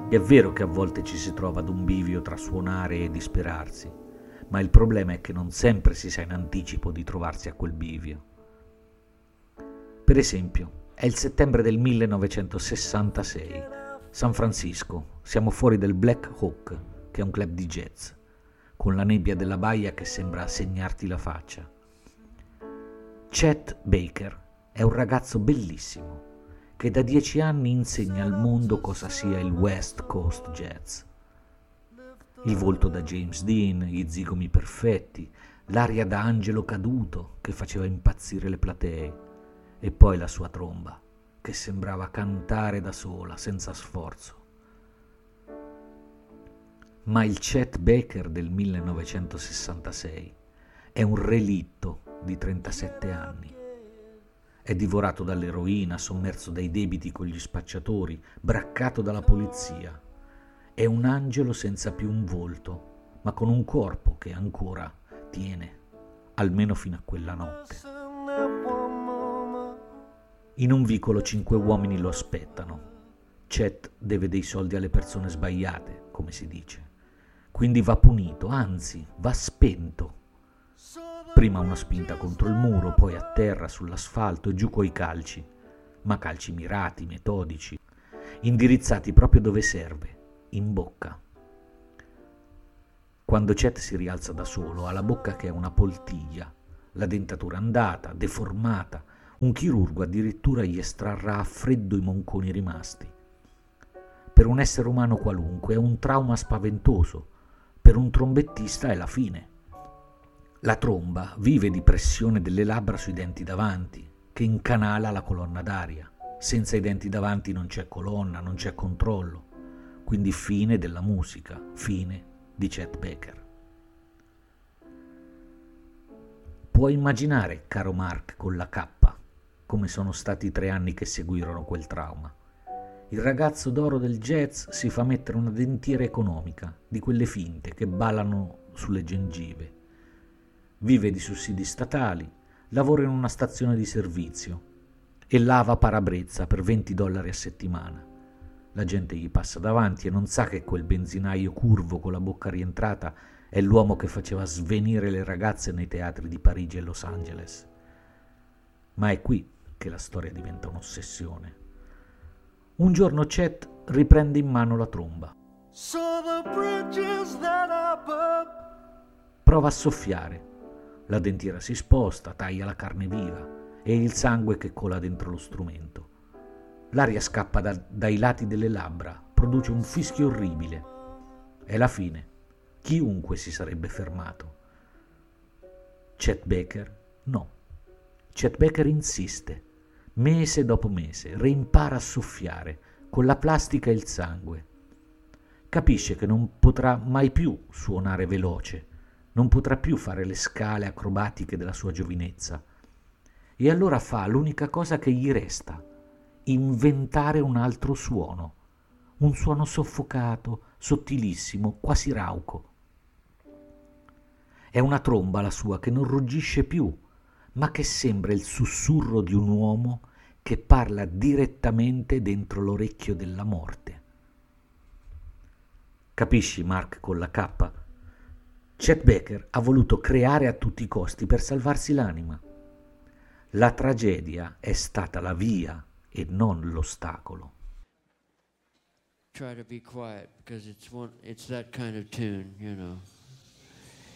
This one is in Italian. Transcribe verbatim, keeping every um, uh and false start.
È vero che a volte ci si trova ad un bivio tra suonare e disperarsi, ma il problema è che non sempre si sa in anticipo di trovarsi a quel bivio. Per esempio, è il settembre del millenovecentosessantasei, San Francisco, siamo fuori del Black Hawk, che è un club di jazz, con la nebbia della baia che sembra segnarti la faccia. Chet Baker è un ragazzo bellissimo, che da dieci anni insegna al mondo cosa sia il West Coast Jazz. Il volto da James Dean, gli zigomi perfetti, l'aria da angelo caduto che faceva impazzire le platee, e poi la sua tromba, che sembrava cantare da sola, senza sforzo. Ma il Chet Baker del millenovecentosessantasei è un relitto di trentasette anni. È divorato dall'eroina, sommerso dai debiti con gli spacciatori, braccato dalla polizia. È un angelo senza più un volto, ma con un corpo che ancora tiene, almeno fino a quella notte. In un vicolo cinque uomini lo aspettano. Chet deve dei soldi alle persone sbagliate, come si dice. Quindi va punito, anzi, va spento. Prima una spinta contro il muro, poi a terra, sull'asfalto e giù coi calci, ma calci mirati, metodici, indirizzati proprio dove serve, in bocca. Quando Chet si rialza da solo, ha la bocca che è una poltiglia, la dentatura andata, deformata, un chirurgo addirittura gli estrarrà a freddo i monconi rimasti. Per un essere umano qualunque è un trauma spaventoso, per un trombettista è la fine. La tromba vive di pressione delle labbra sui denti davanti, che incanala la colonna d'aria. Senza i denti davanti non c'è colonna, non c'è controllo. Quindi fine della musica, fine di Chet Baker. Puoi immaginare, caro Mark con la K, come sono stati i tre anni che seguirono quel trauma. Il ragazzo d'oro del jazz si fa mettere una dentiera economica, di quelle finte che ballano sulle gengive. Vive di sussidi statali, lavora in una stazione di servizio e lava parabrezza per venti dollari a settimana. La gente gli passa davanti e non sa che quel benzinaio curvo con la bocca rientrata è l'uomo che faceva svenire le ragazze nei teatri di Parigi e Los Angeles. Ma è qui che la storia diventa un'ossessione. Un giorno Chet riprende in mano la tromba. Prova a soffiare. La dentiera si sposta, taglia la carne viva e il sangue che cola dentro lo strumento. L'aria scappa da, dai lati delle labbra, produce un fischio orribile. È la fine. Chiunque si sarebbe fermato. Chet Baker no. Chet Baker insiste. Mese dopo mese reimpara a soffiare con la plastica e il sangue. Capisce che non potrà mai più suonare veloce, non potrà più fare le scale acrobatiche della sua giovinezza. E allora fa l'unica cosa che gli resta, inventare un altro suono, un suono soffocato, sottilissimo, quasi rauco. È una tromba la sua che non ruggisce più, ma che sembra il sussurro di un uomo che parla direttamente dentro l'orecchio della morte. Capisci, Mark con la K? Chet Baker ha voluto creare a tutti i costi per salvarsi l'anima. La tragedia è stata la via e non l'ostacolo. Try to be quiet because it's one it's that kind of tune, you know.